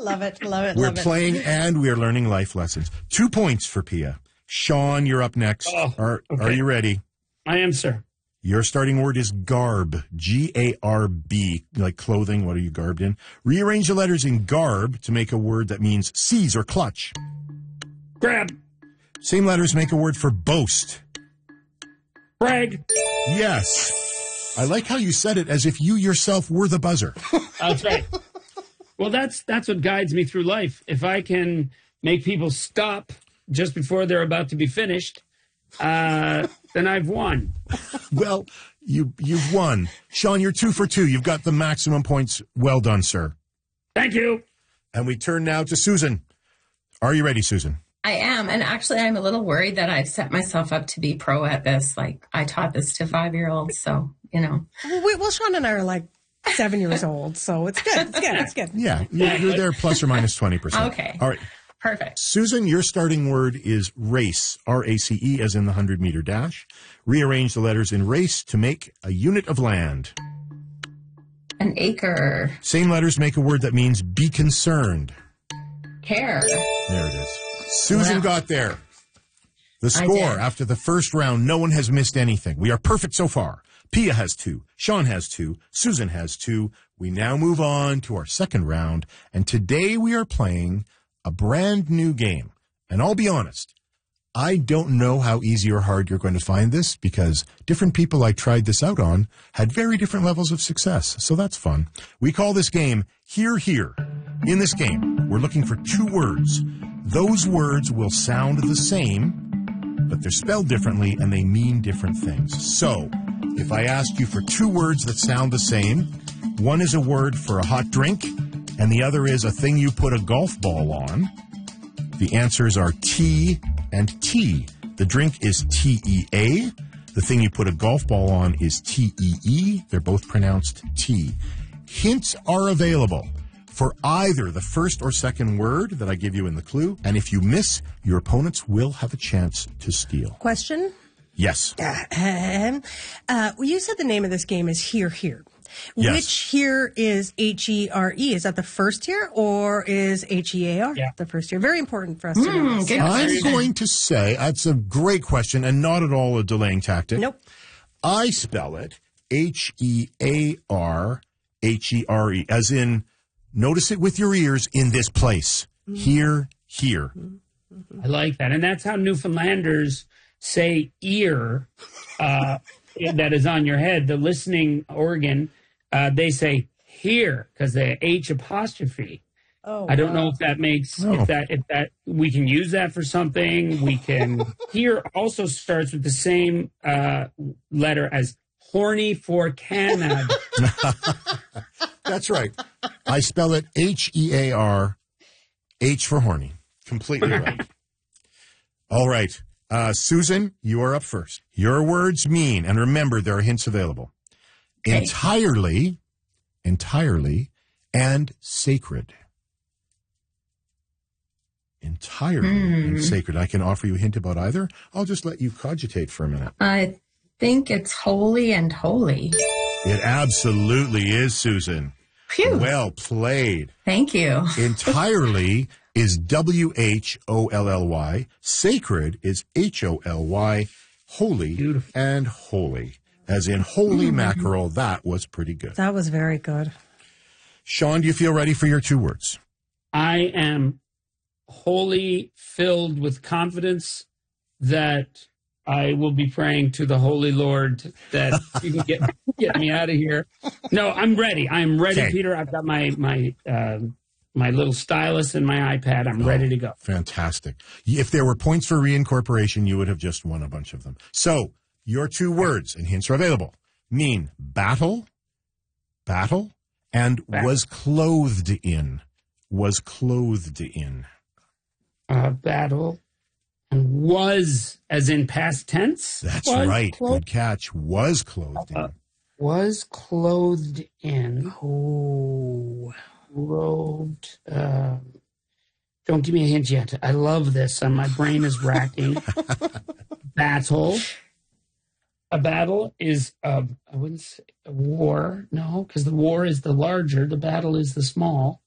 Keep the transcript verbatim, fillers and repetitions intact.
Love it, love it, We're love it. playing and we're learning life lessons. Two points for Pia. Sean, you're up next. Oh, are, okay. are you ready? I am, sir. Your starting word is garb, G A R B, like clothing. What are you garbed in? Rearrange the letters in garb to make a word that means seize or clutch. Grab. Same letters make a word for boast. Brag. Yes. I like how you said it as if you yourself were the buzzer. That's right. Well, that's that's what guides me through life. If I can make people stop just before they're about to be finished, uh, then I've won. Well, you, you've won. Sean, you're two for two. You've got the maximum points. Well done, sir. Thank you. And we turn now to Susan. Are you ready, Susan? I am. And actually, I'm a little worried that I've set myself up to be pro at this. Like, I taught this to five-year-olds, so, you know. Well, we, well, Sean and I are like seven years old, so it's good. It's good. It's good. Yeah, you're, you're there plus or minus twenty percent. Okay. All right. Perfect. Susan, your starting word is race, R A C E, as in the hundred-meter dash. Rearrange the letters in race to make a unit of land. An acre. Same letters make a word that means be concerned. Care. There it is. Susan Wow. got there. The I score did. after the first round, no one has missed anything. We are perfect so far. Pia has two. Sean has two. Susan has two. We now move on to our second round. And today we are playing a brand new game. And I'll be honest, I don't know how easy or hard you're going to find this because different people I tried this out on had very different levels of success. So that's fun. We call this game Here, Here. In this game, we're looking for two words. Those words will sound the same, but they're spelled differently and they mean different things. So, if I asked you for two words that sound the same, one is a word for a hot drink, and the other is a thing you put a golf ball on, the answers are tea and tea. The drink is T E A. The thing you put a golf ball on is T E E. They're both pronounced T. Hints are available for either the first or second word that I give you in the clue. And if you miss, your opponents will have a chance to steal. Question? Yes. Um, uh, well, you said the name of this game is Here, Here. Yes. Which here is H E R E? Is that the first here or is H E A R Yeah. the first here? Very important for us to know Mm, this. good I'm question. going to say, that's a great question and not at all a delaying tactic. Nope. I spell it H E A R H E R E, as in, notice it with your ears in this place. Here, here. I like that. And that's how Newfoundlanders say ear uh, that is on your head, the listening organ. Uh, they say here because the H apostrophe. Oh, I don't wow. know if that makes Oh. if that if that we can use that for something. We can. Here also starts with the same uh, letter as horny for Canada. That's right. I spell it H E A R, H for horny. Completely right. All right. Uh, Susan, you are up first. Your words mean, and remember, there are hints available, Okay. entirely, entirely, and sacred. Entirely and sacred. I can offer you a hint about either. I'll just let you cogitate for a minute. I think it's holy and holy. It absolutely is, Susan. Phew. Well played. Thank you. Entirely is W H O L L Y. Sacred is H O L Y. Holy Beautiful. and holy. As in holy mackerel. That was pretty good. That was very good. Sean, do you feel ready for your two words? I am wholly filled with confidence that I will be praying to the Holy Lord that you can get get me out of here. No, I'm ready. I'm ready, Okay. Peter. I've got my my uh, my little stylus and my iPad. I'm ready to go. Fantastic. If there were points for reincorporation, you would have just won a bunch of them. So, your two words, and hints are available, mean battle, battle, and Battle. was clothed in. Was clothed in. Uh, battle and was as in past tense. That's Was right. clo- Good catch. Was clothed in. Uh, was clothed in. Oh. Robed. Uh, don't give me a hint yet. I love this. Uh, my brain is racking. Battle. A battle is, uh, I wouldn't say a war. No, because the war is the larger. The battle is the small.